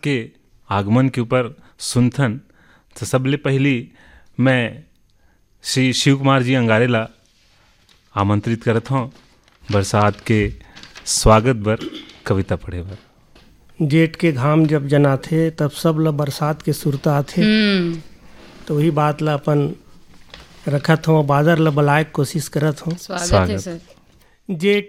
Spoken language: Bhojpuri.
के आगमन के ऊपर सुनथन तो सबले पहली मैं श्री शिव कुमार जी अंगारे ला आमंत्रित करत हूँ बरसात के स्वागत बर कविता पढ़े बर। जेठ के घाम जब जनाथे तब सब ला बरसात के सुरता आथे। तो वही बात ला अपन रखत हूँ, बादर ला बलाए कोशिश करत हूँ। स्वागत है सर। जेठ